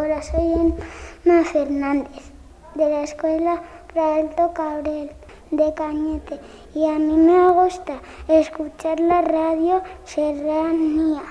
Hola, soy Emma Fernández, de la Escuela Alto Cabrel, de Cañete, y a mí me gusta escuchar la radio Serranía.